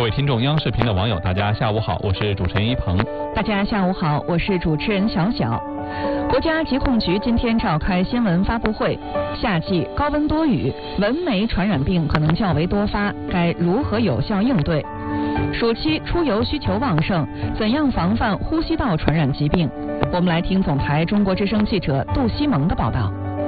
位听众，央视频的网友，大家下午好，我是主持人一鹏。 大家下午好，我是主持人小小。国家疾控局今天召开新闻发布会，夏季高温多雨，蚊媒传染病可能较为多发，该如何有效应对？暑期出游需求旺盛，怎样防范呼吸道传染疾病？我们来听总台中国之声记者杜西蒙的报道。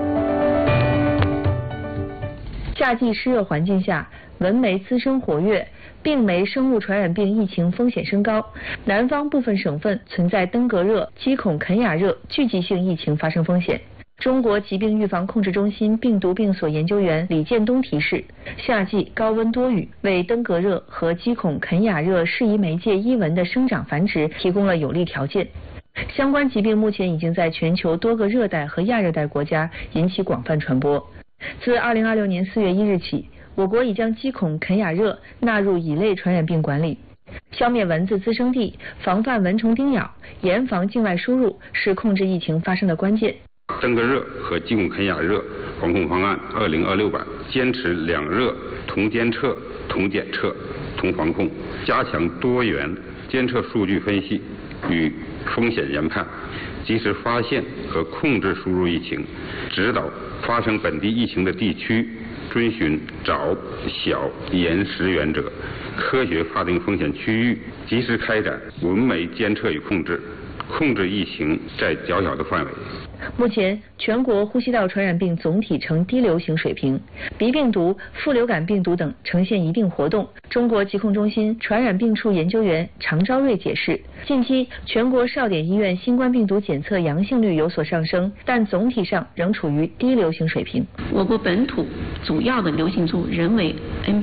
夏季湿热环境下，蚊媒滋生活跃，病媒生物传染病疫情风险升高。南方部分省份存在登革热、鸡孔肯雅热聚集性疫情发生风险。中国疾病预防控制中心病毒病所研究员李建东提示，夏季高温多雨为登革热和鸡孔肯雅热适宜媒介伊蚊的生长繁殖提供了有利条件。相关疾病目前已经在全球多个热带和亚热带国家引起广泛传播。自2026年4月1日起，我国已将鸡孔肯雅热纳入乙类传染病管理。消灭蚊子滋生地，防范蚊虫叮咬，严防境外输入是控制疫情发生的关键。 登革热和鸡孔肯雅热防控方案2026版坚持两热同监测、同检测、同防控，加强多元监测数据分析与风险研判，及时发现和控制输入疫情，指导发生本地疫情的地区遵循早、小、严、实原则，科学划定风险区域，及时开展蚊媒监测与控制，控制疫情在较小的范围。 目前，全国呼吸道传染病总体呈低流行水平，鼻病毒、副流感病毒等呈现一定活动。中国疾控中心传染病处研究员常昭瑞解释，近期全国少点医院新冠病毒检测阳性率有所上升，但总体上仍处于低流行水平。 我国本土主要的流行株仍为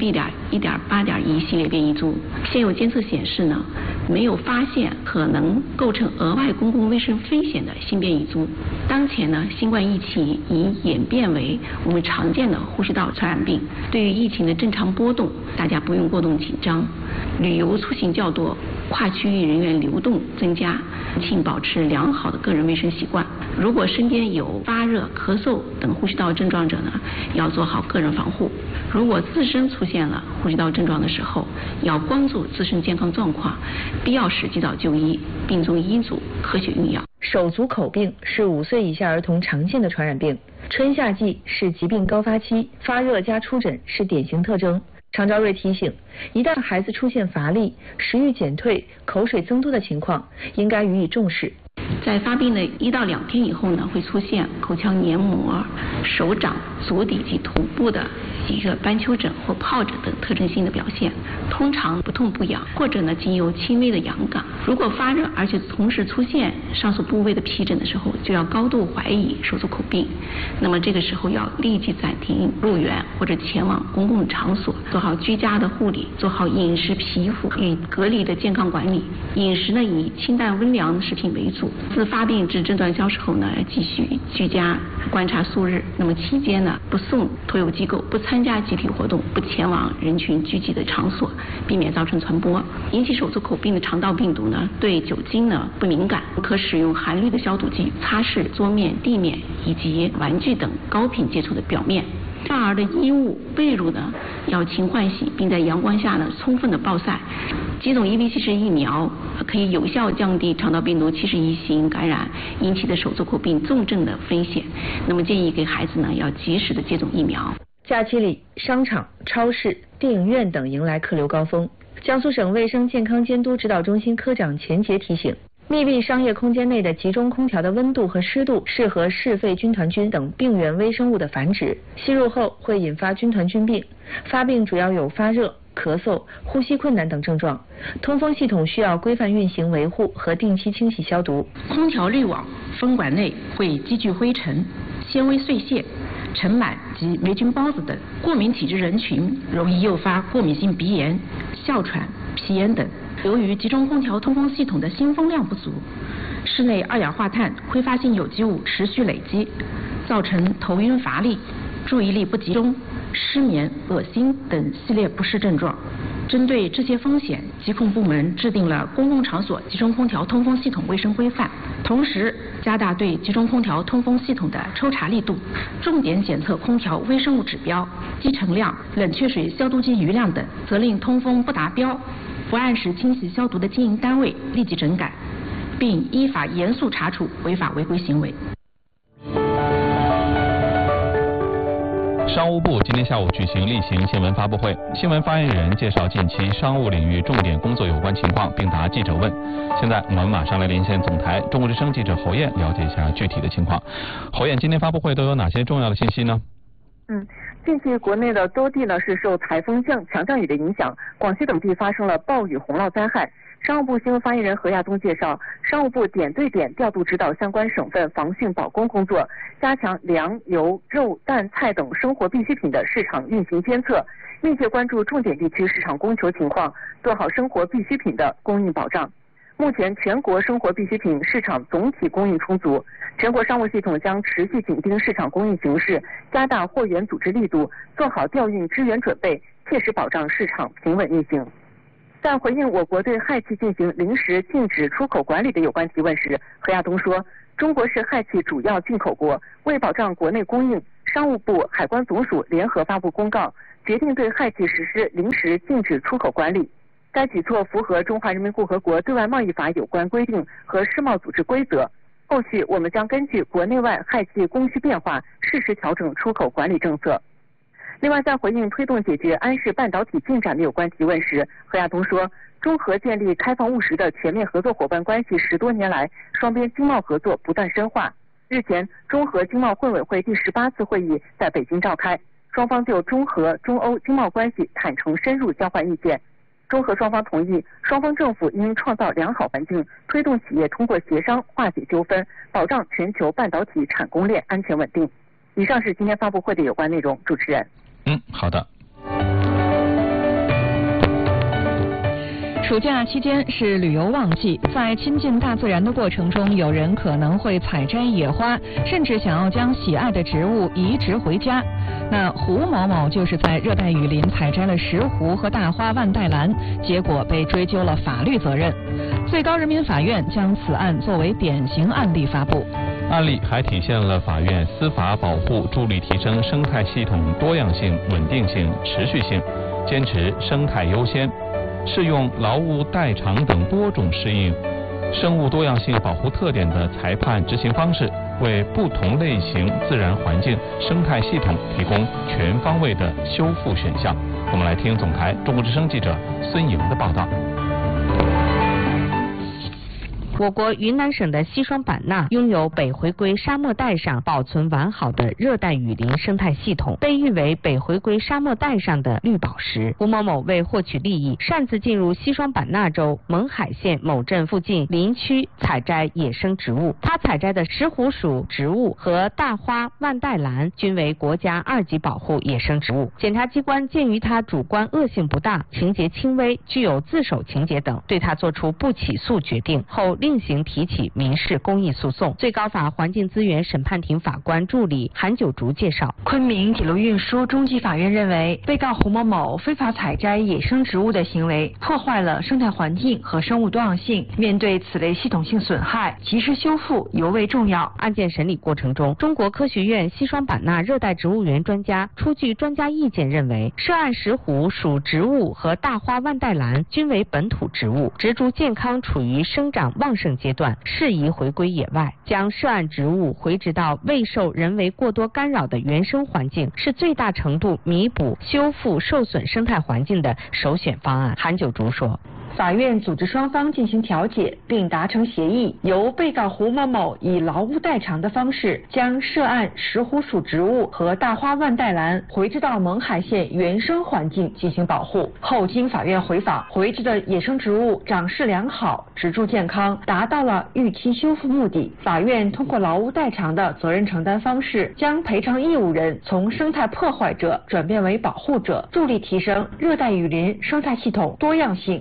NB.1.8.1 系列变异株，现有监测显示呢，没有发现可能构成额外公共卫生风险的新变异株。当前呢，新冠疫情已演变为我们常见的呼吸道传染病。对于疫情的正常波动，大家不用过度紧张。旅游出行较多，跨区域人员流动增加，请保持良好的个人卫生习惯。如果身边有发热、咳嗽等呼吸道症状者呢，要做好个人防护。如果自身出现了呼吸道症状的时候，要关注自身健康状况，必要时及早就医，并遵医嘱科学用药。 手足口病是5岁以下儿童常见的传染病，春夏季是疾病高发期，发热加出疹是典型特征。常昭瑞提醒，一旦孩子出现乏力、食欲减退、口水增多的情况，应该予以重视。 在发病的1到2天以后呢，会出现口腔黏膜、手掌、足底及头部的一个斑丘疹或疱疹等特征性的表现，通常不痛不痒，或者呢仅有轻微的痒感。如果发热而且同时出现上述部位的皮疹的时候，就要高度怀疑手足口病。那么这个时候要立即暂停入园或者前往公共场所，做好居家的护理，做好饮食、皮肤与隔离的健康管理。饮食呢以清淡温凉食品为主。自发病至症状消失后呢，继续居家观察数日。那么期间呢，不送托幼机构，不参加集体活动，不前往人群聚集的场所，避免造成传播。引起手足口病的肠道病毒呢，对酒精呢不敏感，可使用含氯的消毒剂擦拭桌面、地面以及玩具等高频接触的表面。少儿的衣物、被褥呢要勤换洗，并在阳光下呢充分的暴晒。接种 EBC 疫苗可以有效降低肠道病毒71型感染引起的手足口病重症的风险。那么建议给孩子呢要及时的接种疫苗。 假期里，商场、超市、电影院等迎来客流高峰。江苏省卫生健康监督指导中心科长钱杰提醒，密闭商业空间内的集中空调的温度和湿度适合嗜肺军团菌等病原微生物的繁殖，吸入后会引发军团菌病，发病主要有发热、咳嗽、呼吸困难等症状。通风系统需要规范运行维护和定期清洗消毒。 空调滤网、风管内会积聚灰尘、纤维碎屑、尘螨及霉菌孢子等，过敏体质人群容易诱发过敏性鼻炎、哮喘、皮炎等。由于集中空调通风系统的新风量不足，室内二氧化碳挥发性有机物持续累积，造成头晕乏力、注意力不集中、 失眠、恶心等系列不适症状。针对这些风险，疾控部门制定了公共场所集中空调通风系统卫生规范，同时加大对集中空调通风系统的抽查力度，重点检测空调微生物指标、积尘量、冷却水消毒机余量等，责令通风不达标、不按时清洗消毒的经营单位立即整改，并依法严肃查处违法违规行为。 商务部今天下午举行例行新闻发布会，新闻发言人介绍近期商务领域重点工作有关情况，并答记者问。现在我们马上来连线总台中国之声记者侯艳，了解一下具体的情况。侯艳，今天发布会都有哪些重要的信息呢？ 近期国内的多地是受台风强降雨的影响，广西等地发生了暴雨洪涝灾害。商务部新闻发言人何亚东介绍，商务部点对点调度指导相关省份防汛保供工作，加强粮、油、肉、蛋、菜等生活必需品的市场运行监测，密切关注重点地区市场供求情况，做好生活必需品的供应保障。目前全国生活必需品市场总体供应充足，全国商务系统将持续紧盯市场供应形势，加大货源组织力度，做好调运支援准备，切实保障市场平稳运行。在回应我国对氦气进行临时禁止出口管理的有关提问时，何亚东说，中国是氦气主要进口国，为保障国内供应，商务部、海关总署联合发布公告，决定对氦气实施临时禁止出口管理。该举措符合中华人民共和国对外贸易法有关规定和世贸组织规则。后续我们将根据国内外氦气供需变化，适时调整出口管理政策。另外，在回应推动解决安氏半导体进展的有关提问时，何亚东说，中荷建立开放务实的全面合作伙伴关系10多年来，双边经贸合作不断深化。日前，中荷经贸混委会第18次会议在北京召开，双方就中荷、中欧经贸关系坦诚深入交换意见。中荷双方同意，双方政府应创造良好环境，推动企业通过协商化解纠纷，保障全球半导体产供链安全稳定。以上是今天发布会的有关内容，主持人。 好的。 暑假期间是旅游旺季，在亲近大自然的过程中，有人可能会采摘野花，甚至想要将喜爱的植物移植回家。那胡某某就是在热带雨林采摘了石斛和大花万代兰，结果被追究了法律责任。最高人民法院将此案作为典型案例发布。 案例还体现了法院司法保护助力提升生态系统多样性、稳定性、持续性，坚持生态优先，适用劳务代偿等多种适应生物多样性保护特点的裁判执行方式，为不同类型自然环境生态系统提供全方位的修复选项。我们来听总台中国之声记者孙莹的报道。 我国云南省的西双版纳拥有北回归沙漠带上保存完好的热带雨林生态系统，被誉为北回归沙漠带上的绿宝石。胡某某为获取利益，擅自进入西双版纳州勐海县某镇附近林区采摘野生植物。他采摘的石斛属植物和大花万代兰均为国家2级保护野生植物。检察机关鉴于他主观恶性不大、情节轻微、具有自首情节等，对他作出不起诉决定后，另行提起民事公益诉讼。最高法环境资源审判庭法官助理韩九竹介绍， 昆明铁路运输中级法院认为，被告胡某某非法采摘野生植物的行为破坏了生态环境和生物多样性，面对此类系统性损害，及时修复尤为重要。 案件审理过程中，中国科学院西双版纳热带植物园专家出具专家意见认为，涉案石斛属植物和大花万代兰均为本土植物，植株健康处于生长旺盛阶段，适宜回归野外。将涉案植物回植到未受人为过多干扰的原生环境，是最大程度弥补修复受损生态环境的首选方案。韩九竹说， 法院组织双方进行调解并达成协议，由被告胡某某以劳务代偿的方式，将涉案石斛属植物和大花万代兰回植到勐海县原生环境进行保护。后经法院回访，回植的野生植物长势良好，植株健康，达到了预期修复目的。法院通过劳务代偿的责任承担方式，将赔偿义务人从生态破坏者转变为保护者，助力提升热带雨林生态系统多样性、稳定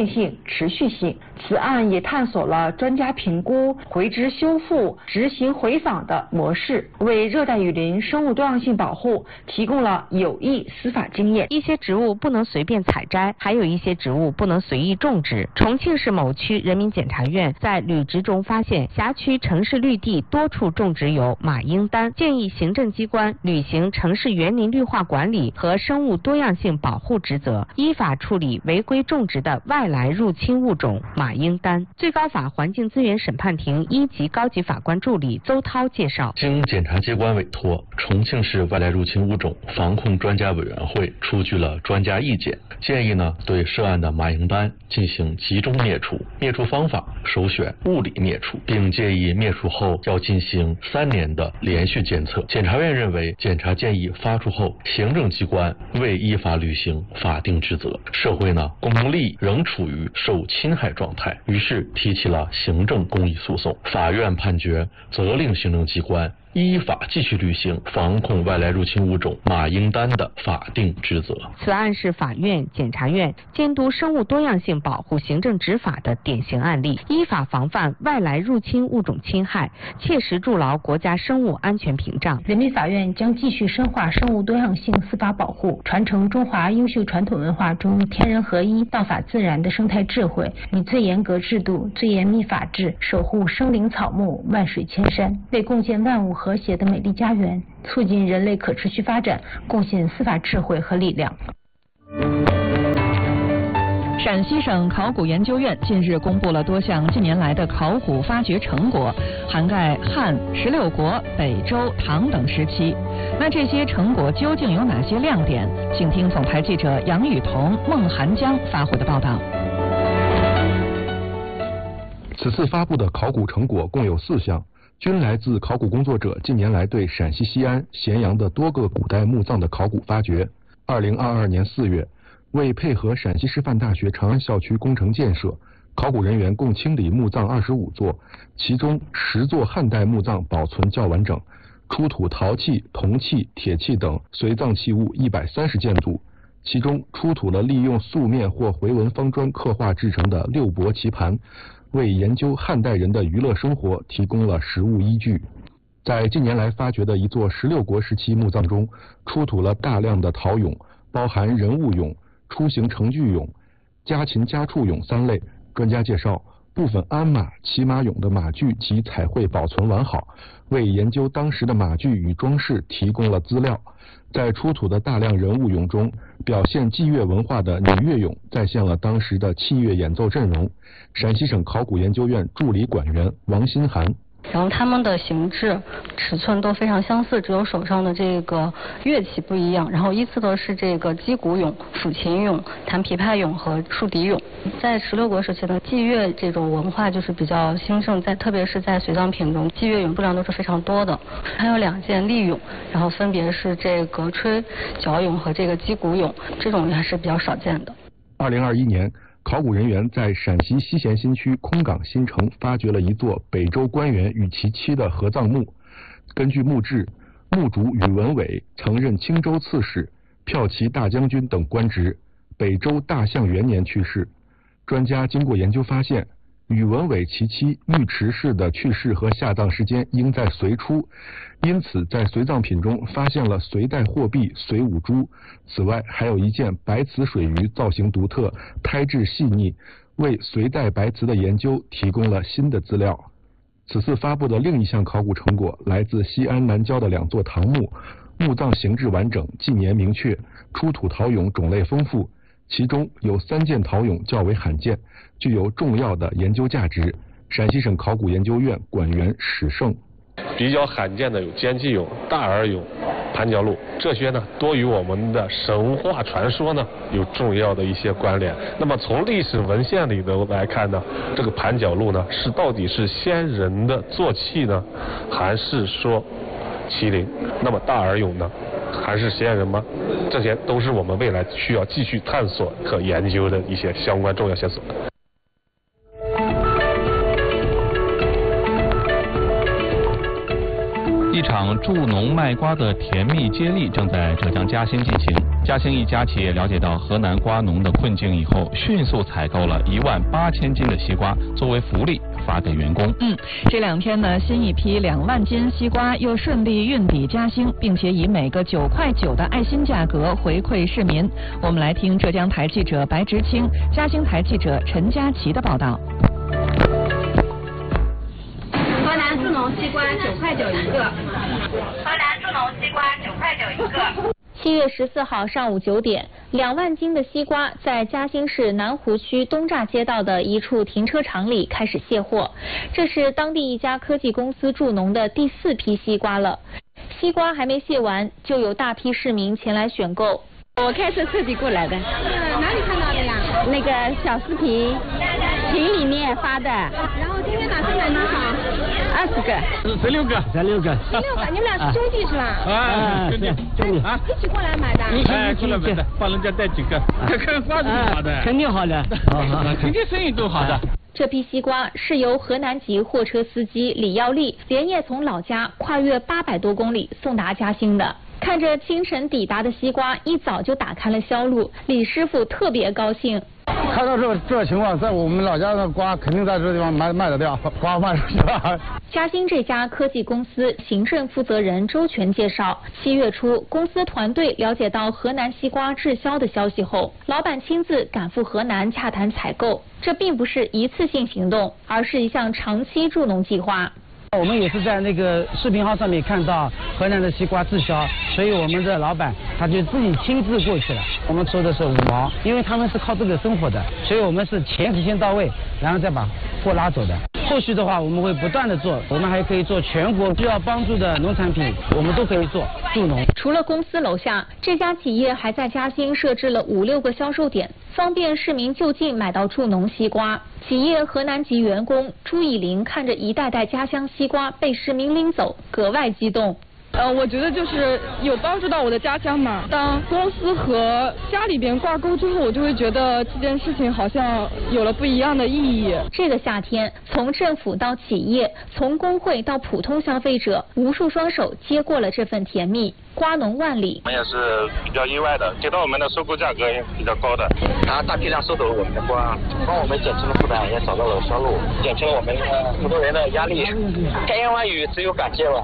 变性、持续性。此案也探索了专家评估、回执修复、执行回访的模式，为热带雨林生物多样性保护提供了有益司法经验。 一些植物不能随便采摘，还有一些植物不能随意种植。重庆市某区人民检察院在履职中发现，辖区城市绿地多处种植有马英丹，建议行政机关履行城市园林绿化管理和生物多样性保护职责，依法处理违规种植的外来入侵物种马英丹。最高法环境资源审判庭1级高级法官助理邹涛介绍， 经检察机关委托，重庆市外来入侵物种防控专家委员会出具了专家意见，建议对涉案的马英丹进行集中灭除，灭除方法首选物理灭除，并建议灭除后要进行3年的连续监测。检察院认为，检察建议发出后，行政机关未依法履行法定职责，社会公共利益仍处于受侵害状态，于是提起了行政公益诉讼。法院判决责令行政机关依法继续履行防控外来入侵物种马英丹的法定职责。 此案是法院、检察院监督生物多样性保护行政执法的典型案例，依法防范外来入侵物种侵害，切实筑牢国家生物安全屏障。 人民法院将继续深化生物多样性司法保护，传承中华优秀传统文化中天人合一、道法自然的生态智慧，以最严格制度、最严密法治守护生灵草木、万水千山，为共建万物和谐的美丽家园，促进人类可持续发展，贡献司法智慧和力量。 陕西省考古研究院近日公布了多项近年来的考古发掘成果，涵盖汉、16国、北周、唐等时期。那这些成果究竟有哪些亮点？请听总台记者杨雨桐、孟寒江发回的报道。 此次发布的考古成果共有4项，均来自考古工作者近年来对陕西西安、咸阳的多个古代墓葬的考古发掘。2022年4月，为配合陕西师范大学长安校区工程建设，考古人员共清理墓葬25座，其中10座汉代墓葬保存较完整，出土陶器、铜器、铁器等随葬器物130件组，其中出土了利用素面或回纹方砖刻画制成的6帛棋盘，为研究汉代人的娱乐生活提供了实物依据。在近年来发掘的一座16国时期墓葬中，出土了大量的陶俑，包含人物俑、出行程具俑、家禽家畜俑3类。专家介绍，部分鞍马、骑马俑的马具及彩绘保存完好，为研究当时的马具与装饰提供了资料。在出土的大量人物俑中，表现祭乐文化的女乐俑再现了当时的器乐演奏阵容。陕西省考古研究院助理馆员王新涵， 然后它们的形制、尺寸都非常相似，只有手上的这个乐器不一样。然后依次的是这个击鼓俑、抚琴俑、弹琵琶俑和竖笛俑。在16国时期的祭乐这种文化就是比较兴盛，特别是在随葬品中，祭乐俑数量都是非常多的。还有2件立俑，然后分别是这个吹角俑和这个击鼓俑，这种还是比较少见的。 2021年。考古人员在陕西西咸新区空港新城发掘了一座北周官员与其妻的合葬墓。根据墓志，墓主宇文伟曾任青州刺史、骠骑大将军等官职，北周大象元年去世。专家经过研究发现，宇文伟其妻尉迟氏的去世和下葬时间应在隋初，因此在随葬品中发现了隋代货币隋五铢。此外，还有一件白瓷水鱼，造型独特，胎质细腻，为隋代白瓷的研究提供了新的资料。此次发布的另一项考古成果来自西安南郊的2座唐墓，墓葬形制完整，纪年明确，出土陶俑种类丰富，其中有3件陶俑较为罕见，具有重要的研究价值。陕西省考古研究院馆员史胜， 比较罕见的有尖器俑、大耳俑、盘角鹿，这些多与我们的神话传说有重要的一些关联。那么从历史文献里头来看这个盘角鹿到底是先人的坐骑还是说麒麟？那么大耳俑还是先人吗？这些都是我们未来需要继续探索和研究的一些相关重要线索。 场助农卖瓜的甜蜜接力正在浙江嘉兴进行。嘉兴一家企业了解到河南瓜农的困境以后，迅速采购了18000斤的西瓜，作为福利发给员工。 这2天呢，新一批2万斤西瓜又顺利运抵嘉兴，并且以每个9.9块的爱心价格回馈市民。我们来听浙江台记者白直清、嘉兴台记者陈佳琪的报道。 河南助农西瓜9.9块一个。河南助农西瓜9.9块一个。 7月14号上午9点，2万斤的西瓜在嘉兴市南湖区东栅街道的一处停车场里开始卸货。这是当地一家科技公司助农的第4批西瓜了。西瓜还没卸完，就有大批市民前来选购。 我开车特地过来的。 哪里看到的呀？ 那个小视频群里面发的。 然后今天打算买多少 ？20个。 16个。 16个，你们俩是兄弟是吧？ 兄弟啊， 一起过来买的。 过来买的，帮人家带几个，看花子好的。 肯定好的。 今天生意都好的。 这批西瓜是由河南籍货车司机李耀利连夜从老家跨越800多公里送达嘉兴的。看着清晨抵达的西瓜，一早就打开了销路，李师傅特别高兴。 看到这情况，在我们老家的瓜肯定在这地方卖得掉，瓜卖出去了。 嘉兴这家科技公司行政负责人周全介绍，7月初，公司团队了解到河南西瓜滞销的消息后，老板亲自赶赴河南洽谈采购。这并不是一次性行动，而是一项长期助农计划。 我们也是在那个视频号上面看到河南的西瓜滞销，所以我们的老板他就自己亲自过去了。我们收的是5毛，因为他们是靠这个生活的，所以我们是钱提前到位，然后再把货拉走的。后续的话我们会不断的做，我们还可以做全国需要帮助的农产品，我们都可以做助农。 除了公司楼下，这家企业还在嘉兴设置了5-6个销售点，方便市民就近买到助农西瓜。企业河南籍员工朱以林看着一袋袋家乡西瓜被市民拎走，格外激动。 我觉得就是有帮助到我的家乡嘛。当公司和家里边挂钩之后，我就会觉得这件事情好像有了不一样的意义。 这个夏天，从政府到企业，从工会到普通消费者，无数双手接过了这份甜蜜。瓜农万里， 我们也是比较意外的，接到我们的收购价格也比较高的，他大批量收走了我们的瓜，帮我们减轻了负担，也找到了销路，减轻了我们普通人的压力。千言万语只有感谢了。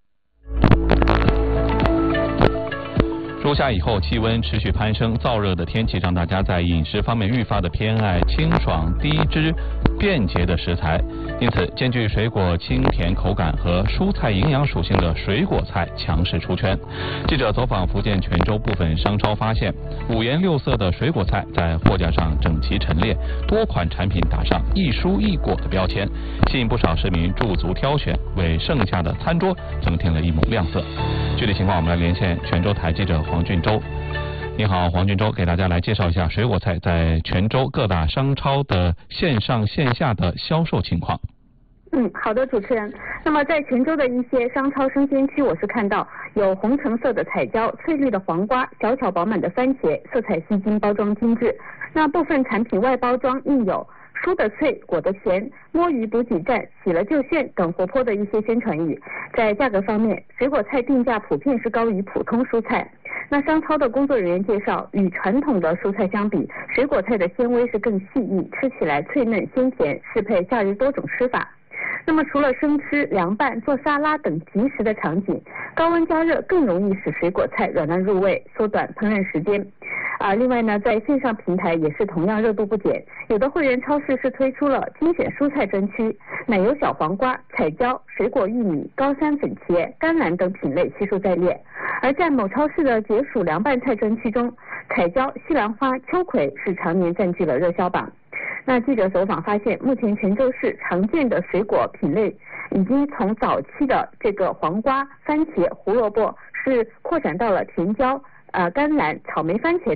入夏以后，气温持续攀升，燥热的天气让大家在饮食方面愈发的偏爱清爽、低脂、便捷的食材，因此兼具水果清甜口感和蔬菜营养属性的水果菜强势出圈。记者走访福建泉州部分商超发现，5颜6色的水果菜在货架上整齐陈列，多款产品打上一蔬一果的标签，吸引不少市民驻足挑选，为盛夏的餐桌增添了一抹亮色。具体情况我们来连线泉州台记者黄俊洲。你好，黄俊洲，给大家来介绍一下水果菜在泉州各大商超的线上线下的销售情况。 好的，主持人。那么在泉州的一些商超生鲜区，我是看到有红橙色的彩椒、翠绿的黄瓜、小巧饱满的番茄，色彩吸睛，包装精致。那部分产品外包装印有蔬的脆，果的甜，摸鱼补给站，洗了就炫等活泼的一些宣传语。在价格方面，水果菜定价普遍是高于普通蔬菜。那商超的工作人员介绍，与传统的蔬菜相比，水果菜的纤维是更细腻，吃起来脆嫩鲜甜，适配夏日多种吃法。那么除了生吃、凉拌、做沙拉等即食的场景，高温加热更容易使水果菜软烂入味，缩短烹饪时间。另外呢，在线上平台也是同样热度不减，有的会员超市是推出了精选蔬菜专区，奶油小黄瓜、彩椒、水果玉米、高山粉茄、甘蓝等品类悉数在列。而在某超市的解暑凉拌菜专区中，彩椒、西兰花、秋葵是常年占据了热销榜。那记者走访发现，目前泉州市常见的水果品类已经从早期的这个黄瓜、番茄、胡萝卜是扩展到了甜椒、甘蓝、草莓、番茄等，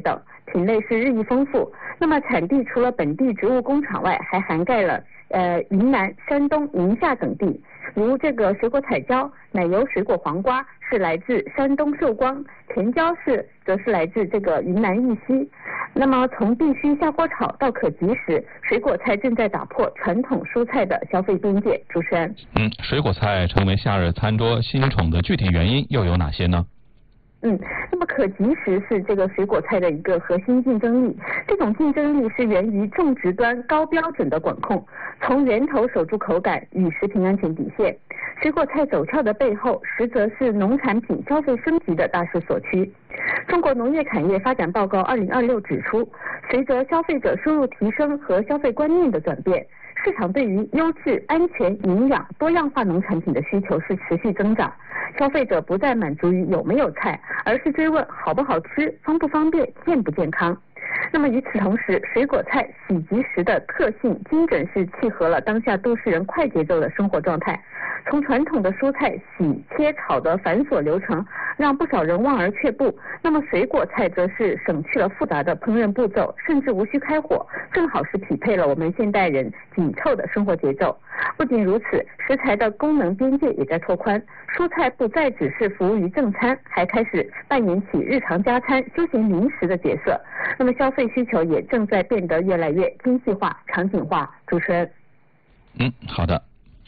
品类是日益丰富。那么产地除了本地植物工厂外，还涵盖了云南、山东、宁夏等地。如这个水果彩椒、奶油水果黄瓜是来自山东寿光，甜椒则是来自这个云南玉溪。那么从必须下锅炒到可即食，水果菜正在打破传统蔬菜的消费边界。主持人， 水果菜成为夏日餐桌新宠的具体原因又有哪些呢？ 那么可即食是这个水果菜的一个核心竞争力，这种竞争力是源于种植端高标准的管控，从源头守住口感与食品安全底线。水果菜走俏的背后，实则是农产品消费升级的大势所趋。中国农业产业发展报告2026指出，随着消费者收入提升和消费观念的转变，市场对于优质、安全、营养、多样化农产品的需求是持续增长。消费者不再满足于有没有菜，而是追问好不好吃、方不方便、健不健康。那么与此同时，水果菜洗即食的特性精准是契合了当下都市人快节奏的生活状态。从传统的蔬菜洗、切、炒的繁琐流程，让不少人望而却步。那么水果菜则是省去了复杂的烹饪步骤，甚至无需开火，正好是匹配了我们现代人紧凑的生活节奏。不仅如此，食材的功能边界也在拓宽，蔬菜不再只是服务于正餐，还开始扮演起日常加餐、休闲零食的角色。那么消费需求也正在变得越来越精细化、场景化。主持人， 好的。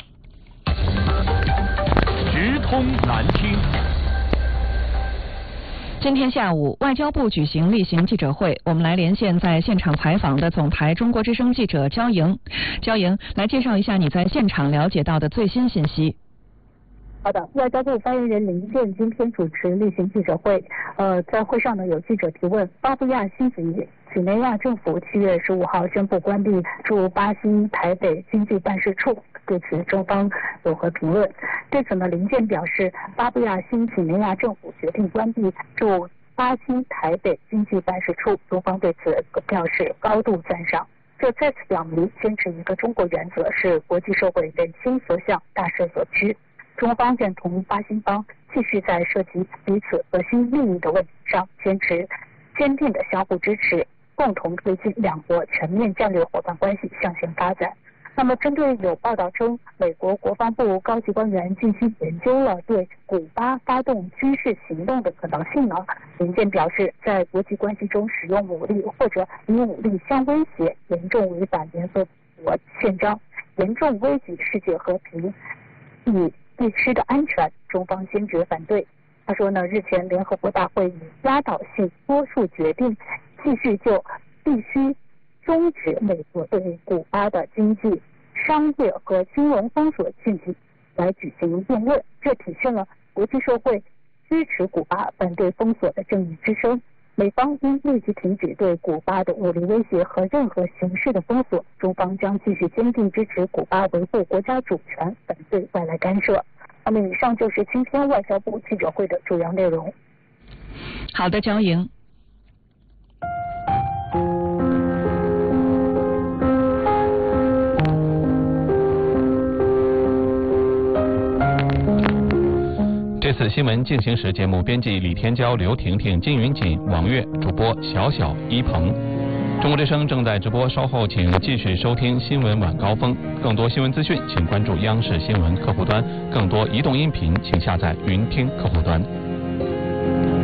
直通南京。 今天下午，外交部举行例行记者会，我们来连线在现场采访的总台中国之声记者焦莹。焦莹，来介绍一下你在现场了解到的最新信息。 好的，外交部发言人林健今天主持例行记者会，在会上呢有记者提问，巴布亚新几内亚政府7月15号宣布关闭驻巴新台北经济办事处，对此中方有何评论？对此呢，林健表示，巴布亚新几内亚政府决定关闭驻巴新台北经济办事处，中方对此表示高度赞赏。这再次表明，坚持一个中国原则是国际社会人心所向、大势所趋。中方认同巴新方继续在涉及彼此核心利益的问题上坚持坚定的相互支持，共同推进两国全面战略伙伴关系向前发展。那么针对有报道称美国国防部高级官员近期研究了对古巴发动军事行动的可能性呢，林健表示，在国际关系中使用武力或者以武力相威胁，严重违反联合国宪章，严重危及世界和平与地区的安全，中方坚决反对。他说呢，日前联合国大会以压倒性多数决定，继续就必须终止美国对古巴的经济、商业和金融封锁进行来举行辩论，这体现了国际社会支持古巴反对封锁的正义之声。美方应立即停止对古巴的武力威胁和任何形式的封锁，中方将继续坚定支持古巴维护国家主权，反对外来干涉。那么以上就是今天外交部记者会的主要内容。 好的，焦莹。 这次新闻进行时节目编辑李天骄、刘婷婷、金云锦、王悦，主播小小、一鹏。中国之声正在直播，稍后请继续收听新闻晚高峰。更多新闻资讯，请关注央视新闻客户端；更多移动音频，请下载云听客户端。